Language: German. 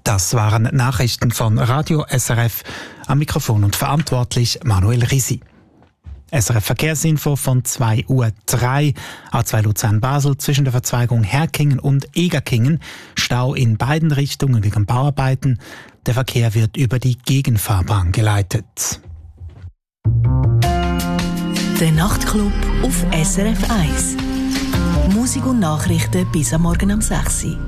Das waren Nachrichten von Radio SRF. Am Mikrofon und verantwortlich Manuel Risi. SRF Verkehrsinfo von 2:03 Uhr. A2 Luzern-Basel zwischen der Verzweigung Herkingen und Egerkingen. Stau in beiden Richtungen wegen Bauarbeiten. Der Verkehr wird über die Gegenfahrbahn geleitet. Der Nachtclub auf SRF 1. Musik und Nachrichten bis am Morgen um 6 Uhr.